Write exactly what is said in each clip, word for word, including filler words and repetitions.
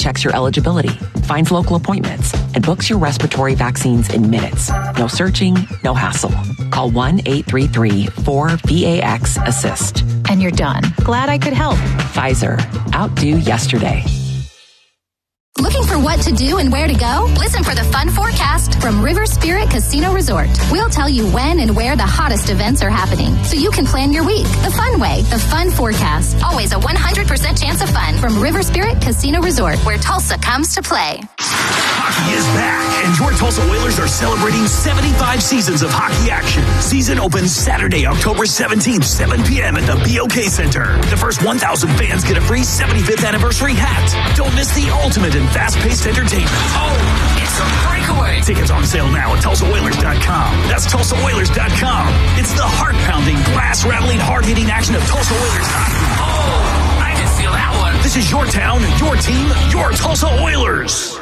checks your eligibility, finds local appointments, and books your respiratory vaccines in minutes. No searching, no hassle. Call one eight three three four V A X assist. And you're done. Glad I could help. Pfizer. Outdo yesterday. Looking for what to do and where to go? Listen for the fun forecast from River Spirit Casino Resort. We'll tell you when and where the hottest events are happening, so you can plan your week the fun way. The fun forecast. Always a one hundred percent chance of fun from River Spirit Casino Resort, where Tulsa comes to play. Hockey is back, and your Tulsa Whalers are celebrating seventy-five seasons of hockey action. Season opens Saturday, October seventeenth, seven p.m. at the B O K Center. The first one thousand fans get a free seventy-fifth anniversary hat. Don't miss the ultimate in fast-paced entertainment. Oh, it's a breakaway. Tickets on sale now at Tulsa Whalers dot com. That's Tulsa Whalers dot com. It's the heart-pounding, glass-rattling, hard-hitting action of Tulsa Whalers hockey. Oh, I can feel that one. This is your town, your team, your Tulsa Whalers.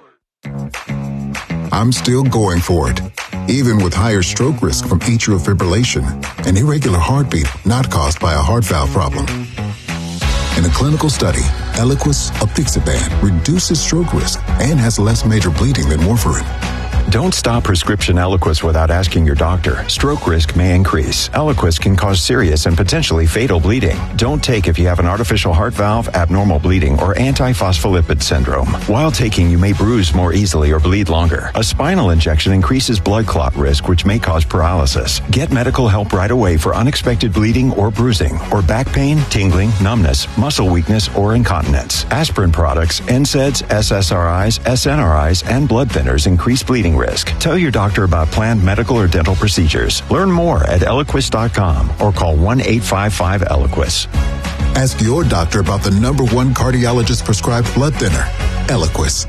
I'm still going for it, even with higher stroke risk from atrial fibrillation, an irregular heartbeat not caused by a heart valve problem. In a clinical study, Eliquis apixaban reduces stroke risk and has less major bleeding than warfarin. Don't stop prescription Eliquis without asking your doctor. Stroke risk may increase. Eliquis can cause serious and potentially fatal bleeding. Don't take if you have an artificial heart valve, abnormal bleeding, or antiphospholipid syndrome. While taking, you may bruise more easily or bleed longer. A spinal injection increases blood clot risk, which may cause paralysis. Get medical help right away for unexpected bleeding or bruising, or back pain, tingling, numbness, muscle weakness, or incontinence. Aspirin products, N SAIDs, S S R Is, S N R Is, and blood thinners increase bleeding risk. Tell your doctor about planned medical or dental procedures. Learn more at Eliquis dot com or call one eight five five Eliquis. Ask your doctor about the number one cardiologist prescribed blood thinner, Eliquis.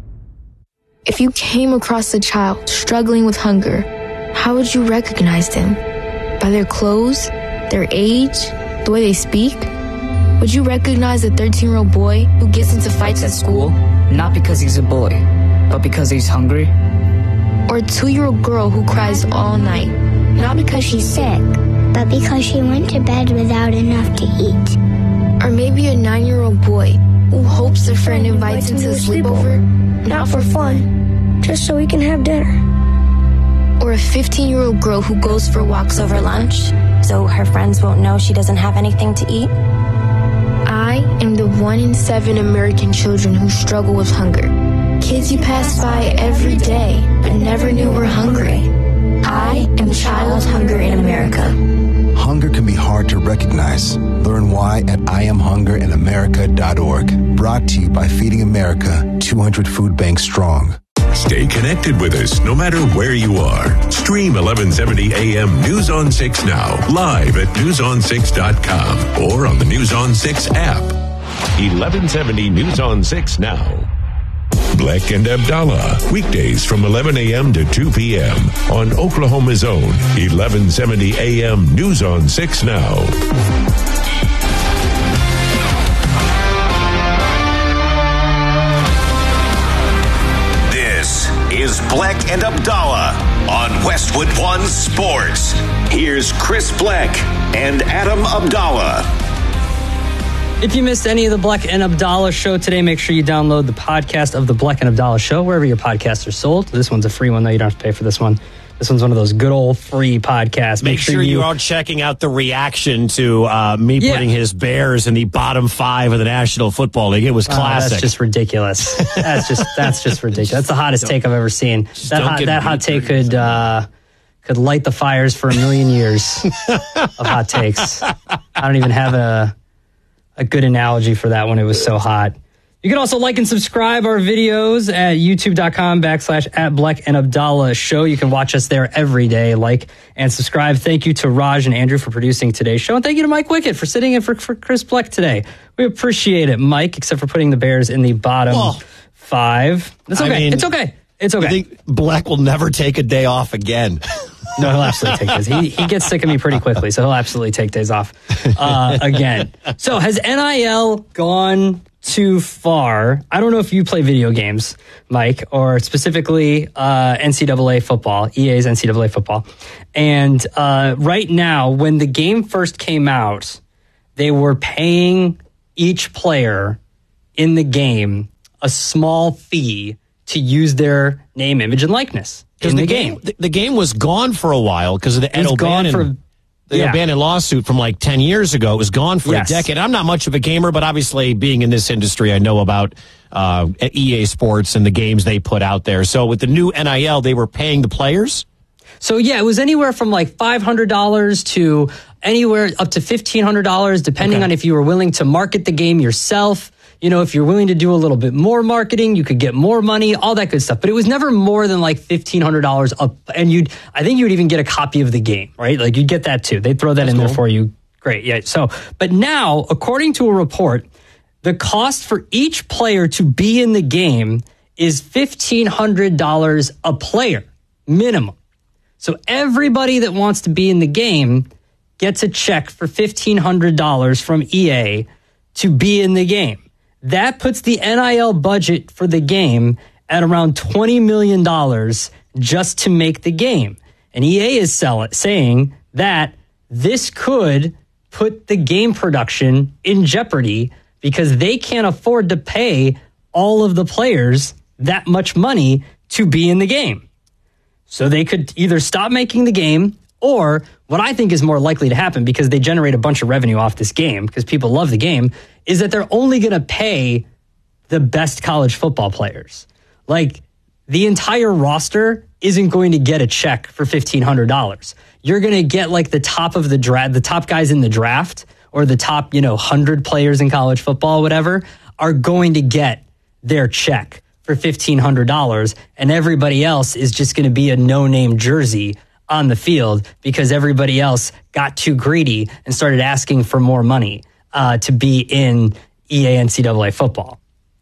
If you came across a child struggling with hunger, how would you recognize them? By their clothes, their age, the way they speak? Would you recognize a thirteen-year-old boy who gets into fights at school? Not because he's a boy, but because he's hungry? Or a two-year-old girl who cries all night, not because she's sick, but because she went to bed without enough to eat. Or maybe a nine-year-old boy who hopes a friend invites him to a sleepover, not for fun, just so he can have dinner. Or a fifteen-year-old girl who goes for walks over lunch, so her friends won't know she doesn't have anything to eat. I am the one in seven American children who struggle with hunger. Kids you pass by every day, but never knew were hungry. I am Child Hunger in America. Hunger can be hard to recognize. Learn why at I am hunger in america dot org. Brought to you by Feeding America, two hundred food banks strong. Stay connected with us no matter where you are. Stream eleven seventy A M News on six now, live at news on six dot com or on the News on six app. eleven seventy News on six now. Black and Abdallah, weekdays from eleven a.m. to two p.m. on Oklahoma's own eleven seventy A M News on six now. This is Black and Abdallah on Westwood One Sports. Here's Chris Black and Adam Abdallah. If you missed any of the Black and Abdallah show today, make sure you download the podcast of the Black and Abdallah show wherever your podcasts are sold. This one's a free one, though. You don't have to pay for this one. This one's one of those good old free podcasts. Make, make sure, sure you are checking out the reaction to uh, me yeah. putting his Bears in the bottom five of the National Football League. It was classic. Uh, that's just ridiculous. That's just that's just ridiculous. That's the hottest take I've ever seen. That hot, that hot take could uh, could light the fires for a million years of hot takes. I don't even have a a good analogy for that one. It was so hot. You can also like and subscribe our videos at youtube.com backslash at Black and Abdallah show. You can watch us there every day. Like and subscribe. Thank you to Raj and Andrew for producing today's show. And thank you to Mike Wickett for sitting in for, for Chris Black today. We appreciate it, Mike, except for putting the Bears in the bottom well, five. It's okay. I mean, it's okay. It's okay. I think Black will never take a day off again. No, he'll absolutely take days. He, he gets sick of me pretty quickly, so he'll absolutely take days off uh, again. So has N I L gone too far? I don't know if you play video games, Mike, or specifically uh, N C double A football, E A's N C double A football. And uh, right now, when the game first came out, they were paying each player in the game a small fee to use their name, image, and likeness in the, the game. game. The, the game was gone for a while because of the Ed O'Bannon, for, the yeah. O'Bannon lawsuit from like ten years ago. It was gone for yes. a decade. I'm not much of a gamer, but obviously being in this industry, I know about uh, E A Sports and the games they put out there. So with the new N I L, they were paying the players? So, yeah, it was anywhere from like five hundred dollars to anywhere up to fifteen hundred dollars, depending okay. on if you were willing to market the game yourself. You know, if you're willing to do a little bit more marketing, you could get more money, all that good stuff. But it was never more than like fifteen hundred dollars up. And you'd, I think you'd even get a copy of the game, right? Like you'd get that too. They'd throw that That's in cool. there for you. Great. Yeah. So, but now, according to a report, the cost for each player to be in the game is fifteen hundred dollars a player, minimum. So everybody that wants to be in the game gets a check for fifteen hundred dollars from E A to be in the game. That puts the N I L budget for the game at around twenty million dollars just to make the game. And E A is sell- saying that this could put the game production in jeopardy because they can't afford to pay all of the players that much money to be in the game. So they could either stop making the game, or what I think is more likely to happen, because they generate a bunch of revenue off this game because people love the game, is that they're only going to pay the best college football players. Like, the entire roster isn't going to get a check for fifteen hundred dollars. You're going to get like the top of the draft, the top guys in the draft, or the top, you know, one hundred players in college football, whatever, are going to get their check for fifteen hundred dollars, and everybody else is just going to be a no-name jersey on the field because everybody else got too greedy and started asking for more money uh, to be in E A N C double A football.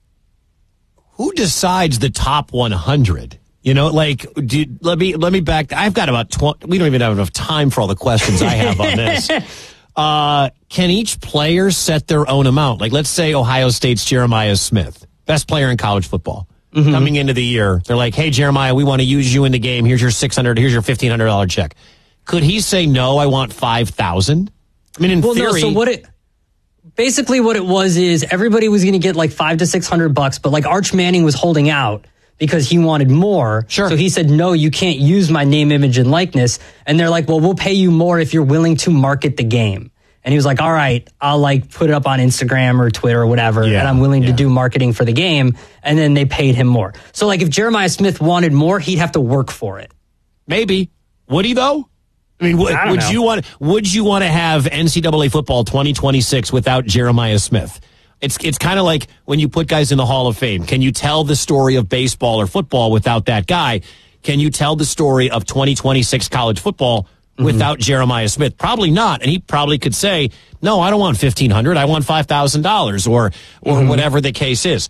Who decides the top one hundred? You know, like, do, let me let me back. I've got about twenty. We don't even have enough time for all the questions I have on this. Uh, can each player set their own amount? Like, let's say Ohio State's Jeremiah Smith, best player in college football. Mm-hmm. Coming into the year, they're like, hey, Jeremiah, we want to use you in the game. Here's your six hundred dollars, here's your fifteen hundred dollars check. Could he say, no, I want five thousand dollars? I mean, in well, theory. No, so what it, basically what it was is everybody was going to get like five to six hundred bucks, but like Arch Manning was holding out because he wanted more. Sure. So he said, no, you can't use my name, image, and likeness. And they're like, well, we'll pay you more if you're willing to market the game. And he was like, all right, I'll like put it up on Instagram or Twitter or whatever, yeah, and I'm willing yeah. to do marketing for the game. And then they paid him more. So like if Jeremiah Smith wanted more, he'd have to work for it. Maybe. Would he though? I mean, w- I would know. you want would you want to have N C double A football twenty twenty-six without Jeremiah Smith? It's it's kind of like when you put guys in the Hall of Fame. Can you tell the story of baseball or football without that guy? Can you tell the story of twenty twenty-six college football without mm-hmm. Jeremiah Smith? Probably not. And he probably could say, no, I don't want fifteen hundred dollars. I want five thousand dollars or or mm-hmm. whatever the case is.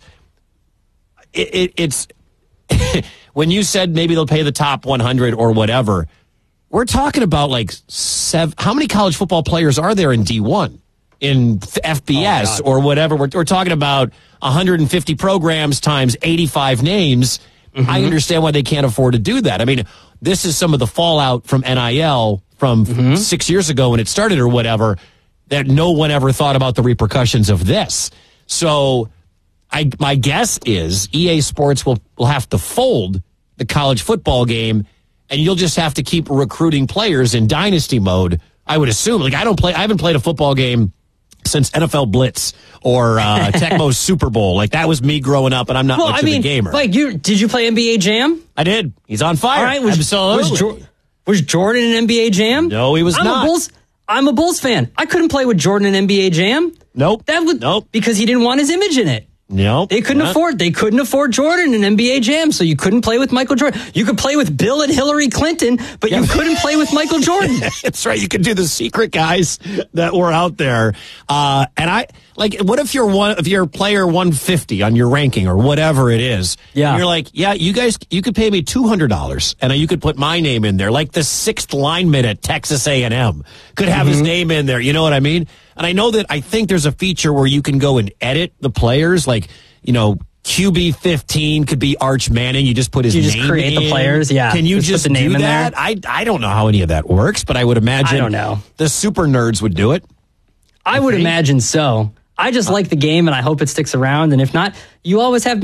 It, it, it's when you said maybe they'll pay the top one hundred or whatever, we're talking about like seven. How many college football players are there in D one, in F B S oh, or whatever? We're, we're talking about one hundred fifty programs times eighty-five names. Mm-hmm. I understand why they can't afford to do that. I mean, this is some of the fallout from N I L from mm-hmm. six years ago when it started or whatever, that no one ever thought about the repercussions of this. So I, my guess is E A Sports will, will have to fold the college football game, and you'll just have to keep recruiting players in dynasty mode, I would assume. Like, I don't play, I haven't played a football game since N F L Blitz or uh, Tecmo's Super Bowl. Like, that was me growing up, and I'm not well, much I of mean, a gamer. Like, you did you play N B A Jam? I did. He's on fire. All right, was, Absolutely. Was, jo- was Jordan in N B A Jam? No, he was I'm not. A Bulls, I'm a Bulls fan. I couldn't play with Jordan in N B A Jam. Nope. That would nope. Because he didn't want his image in it. Nope. They couldn't not. afford. They couldn't afford Jordan in N B A Jam, so you couldn't play with Michael Jordan. You could play with Bill and Hillary Clinton, but yeah. you couldn't play with Michael Jordan. That's right. You could do the secret guys that were out there. Uh, and I like. What if you're one? If you're player one fifty on your ranking or whatever it is? Yeah. And you're like, yeah, you guys, you could pay me two hundred dollars, and you could put my name in there, like the sixth lineman at Texas A and M could have mm-hmm. his name in there. You know what I mean? And I know that I think there's a feature where you can go and edit the players, like, you know, Q B fifteen could be Arch Manning. You just put his you name just create in. the players, yeah. Can you just, just put the name do in that? There? I I don't know how any of that works, but I would imagine I don't know. the super nerds would do it. I, I would think. imagine so. I just uh, like the game, and I hope it sticks around. And if not, you always have